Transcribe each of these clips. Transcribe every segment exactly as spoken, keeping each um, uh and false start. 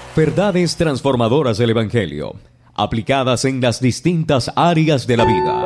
Verdades transformadoras del Evangelio, aplicadas en las distintas áreas de la vida.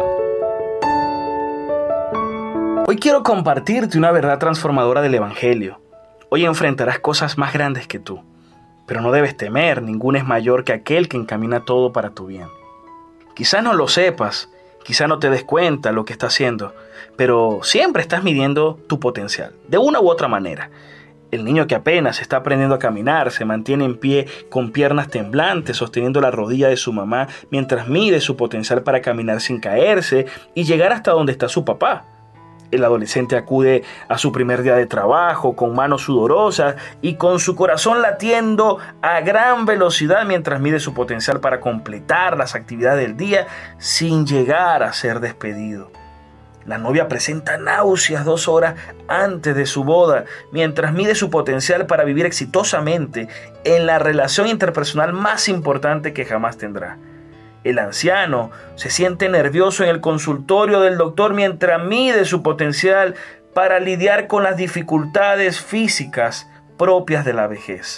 Hoy quiero compartirte una verdad transformadora del Evangelio. Hoy enfrentarás cosas más grandes que tú, pero no debes temer, ninguno es mayor que aquel que encamina todo para tu bien. Quizás no lo sepas, quizás no te des cuenta lo que estás haciendo, pero siempre estás midiendo tu potencial, de una u otra manera. El niño que apenas está aprendiendo a caminar se mantiene en pie con piernas temblantes, sosteniendo la rodilla de su mamá mientras mide su potencial para caminar sin caerse y llegar hasta donde está su papá. El adolescente acude a su primer día de trabajo con manos sudorosas y con su corazón latiendo a gran velocidad mientras mide su potencial para completar las actividades del día sin llegar a ser despedido. La novia presenta náuseas dos horas antes de su boda, mientras mide su potencial para vivir exitosamente en la relación interpersonal más importante que jamás tendrá. El anciano se siente nervioso en el consultorio del doctor mientras mide su potencial para lidiar con las dificultades físicas propias de la vejez.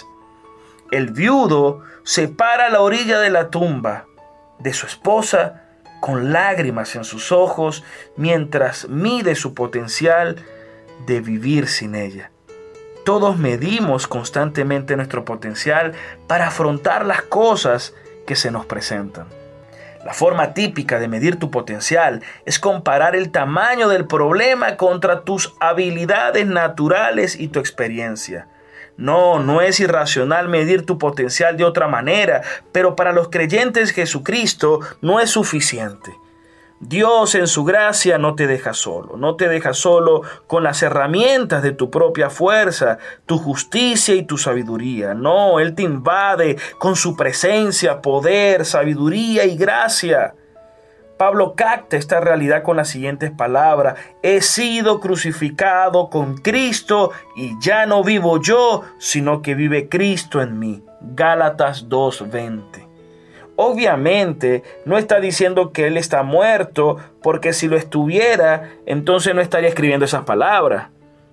El viudo se para a la orilla de la tumba de su esposa con lágrimas en sus ojos mientras mide su potencial de vivir sin ella. Todos medimos constantemente nuestro potencial para afrontar las cosas que se nos presentan. La forma típica de medir tu potencial es comparar el tamaño del problema contra tus habilidades naturales y tu experiencia. No, no es irracional medir tu potencial de otra manera, pero para los creyentes Jesucristo no es suficiente. Dios en su gracia no te deja solo, no te deja solo con las herramientas de tu propia fuerza, tu justicia y tu sabiduría. No, Él te invade con su presencia, poder, sabiduría y gracia. Pablo capta esta realidad con las siguientes palabras: he sido crucificado con Cristo y ya no vivo yo, sino que vive Cristo en mí. Gálatas dos veinte. Obviamente no está diciendo que Él está muerto, porque si lo estuviera, entonces no estaría escribiendo esas palabras.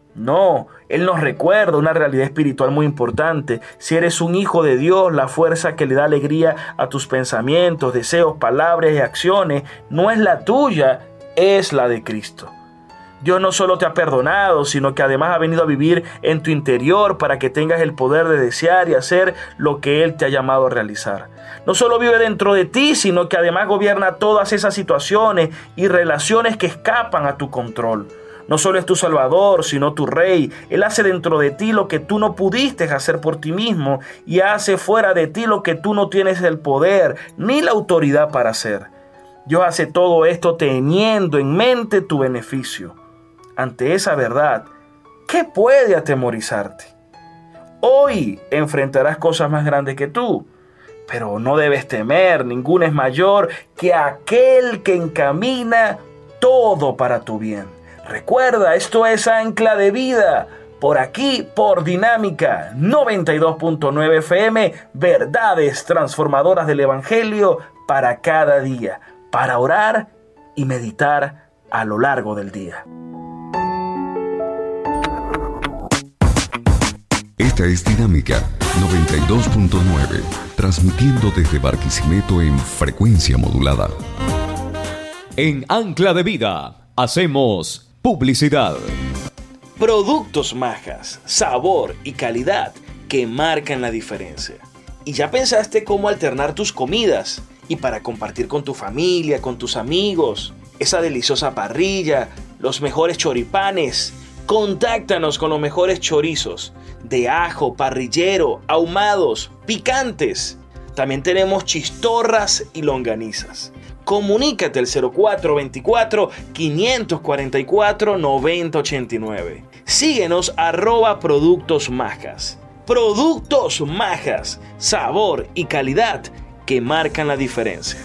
No, Él nos recuerda una realidad espiritual muy importante. Si eres un hijo de Dios, la fuerza que le da alegría a tus pensamientos, deseos, palabras y acciones no es la tuya, es la de Cristo. Dios no solo te ha perdonado, sino que además ha venido a vivir en tu interior para que tengas el poder de desear y hacer lo que Él te ha llamado a realizar. No solo vive dentro de ti, sino que además gobierna todas esas situaciones y relaciones que escapan a tu control. No solo es tu Salvador, sino tu Rey. Él hace dentro de ti lo que tú no pudiste hacer por ti mismo y hace fuera de ti lo que tú no tienes el poder ni la autoridad para hacer. Dios hace todo esto teniendo en mente tu beneficio. Ante esa verdad, ¿qué puede atemorizarte? Hoy enfrentarás cosas más grandes que tú, pero no debes temer, ninguno es mayor que aquel que encamina todo para tu bien. Recuerda, esto es Ancla de Vida, por aquí, por Dinámica noventa y dos punto nueve F M, verdades transformadoras del Evangelio para cada día, para orar y meditar a lo largo del día. Esta es Dinámica noventa y dos punto nueve, transmitiendo desde Barquisimeto en frecuencia modulada. En Ancla de Vida hacemos publicidad. Productos Majas, sabor y calidad que marcan la diferencia. ¿Y ya pensaste cómo alternar tus comidas? Y para compartir con tu familia, con tus amigos, esa deliciosa parrilla, los mejores choripanes. Contáctanos con los mejores chorizos de ajo, parrillero, ahumados, picantes. También tenemos chistorras y longanizas. Comunícate al cero cuatro veinticuatro, quinientos cuarenta y cuatro, noventa ochenta y nueve. Síguenos arroba Productos Majas. Productos Majas, sabor y calidad que marcan la diferencia.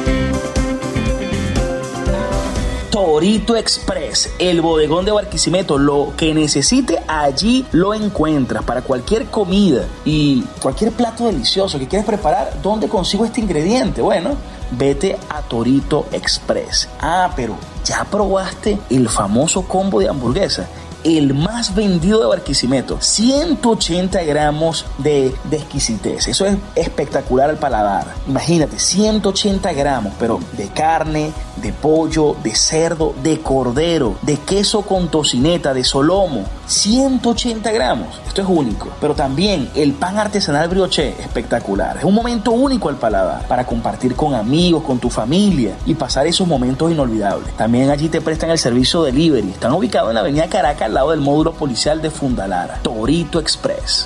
Torito Express, el bodegón de Barquisimeto. Lo que necesite allí lo encuentras para cualquier comida y cualquier plato delicioso que quieres preparar. ¿Dónde consigo este ingrediente? Bueno, vete a Torito Express. Ah, pero ¿ya probaste el famoso combo de hamburguesa? el más vendido de Barquisimeto. ciento ochenta gramos de, de exquisitez. Eso es espectacular al paladar. Imagínate, ciento ochenta gramos, pero de carne, de pollo, de cerdo, de cordero, de queso con tocineta, de solomo. ciento ochenta gramos. Esto es único. Pero también el pan artesanal brioché, espectacular. Es un momento único al paladar para compartir con amigos, con tu familia y pasar esos momentos inolvidables. También allí te prestan el servicio delivery. Están ubicados en la avenida Caracas, al lado del módulo policial de Fundalara. Torito Express.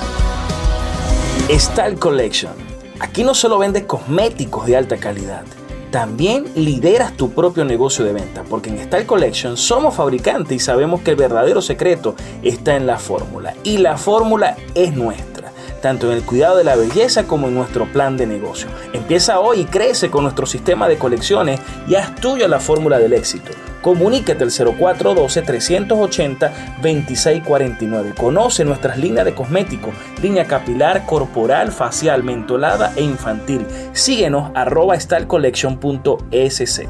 Style Collection. Aquí no solo vendes cosméticos de alta calidad, también lideras tu propio negocio de venta, porque en Style Collection somos fabricantes y sabemos que el verdadero secreto está en la fórmula, y la fórmula es nuestra, tanto en el cuidado de la belleza como en nuestro plan de negocio. Empieza hoy y crece con nuestro sistema de colecciones y haz tuya la fórmula del éxito. Comunícate al cero cuatro uno dos, tres ocho cero, dos seis cuatro nueve. Conoce nuestras líneas de cosméticos, línea capilar, corporal, facial, mentolada e infantil. Síguenos arroba stylecollection punto es ce.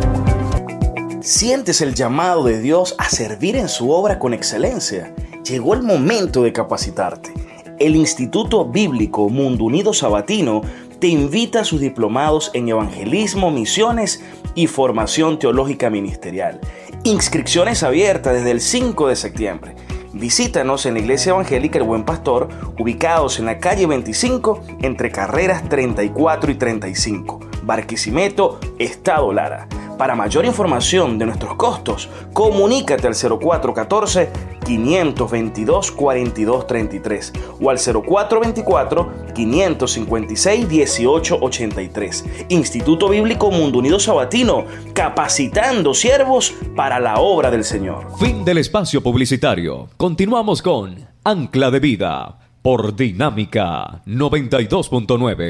¿Sientes el llamado de Dios a servir en su obra con excelencia? Llegó el momento de capacitarte. El Instituto Bíblico Mundo Unido Sabatino te invita a sus diplomados en evangelismo, misiones y formación teológica ministerial. Inscripciones abiertas desde el cinco de septiembre. Visítanos en la Iglesia Evangélica El Buen Pastor, ubicados en la calle veinticinco, entre carreras treinta y cuatro y treinta y cinco, Barquisimeto, Estado Lara. Para mayor información de nuestros costos, comunícate al cero cuatro uno cuatro, cinco dos dos, cuatro dos tres tres o al cero cuatro dos cuatro, cinco cinco seis, uno ocho ocho tres. Instituto Bíblico Mundo Unido Sabatino, capacitando siervos para la obra del Señor. Fin del espacio publicitario. Continuamos con Ancla de Vida por Dinámica noventa y dos punto nueve.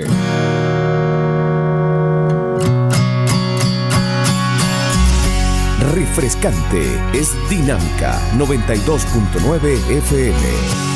Refrescante es Dinámica noventa y dos punto nueve F M.